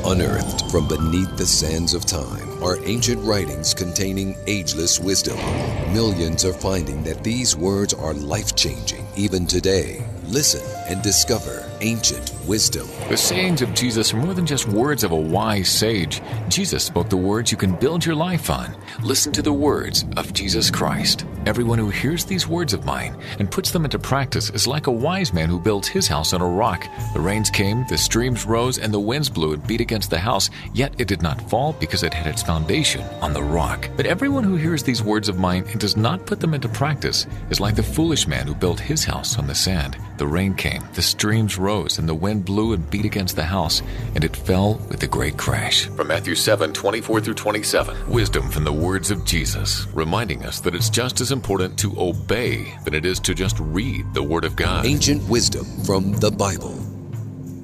Unearthed from beneath the sands of time are ancient writings containing ageless wisdom. Millions are finding that these words are life-changing even today. Listen and discover ancient wisdom. The sayings of Jesus are more than just words of a wise sage. Jesus spoke the words you can build your life on. Listen to the words of Jesus Christ. Everyone who hears these words of mine and puts them into practice is like a wise man who built his house on a rock. The rains came, the streams rose, and the winds blew and beat against the house, yet it did not fall because it had its foundation on the rock. But everyone who hears these words of mine and does not put them into practice is like the foolish man who built his house on the sand. The rain came, the streams rose, and the wind blew and beat against the house, and it fell with a great crash. From Matthew 7:24-27, wisdom from the words of Jesus, reminding us that it's just as important to obey than it is to just read the Word of God. Ancient wisdom from the Bible.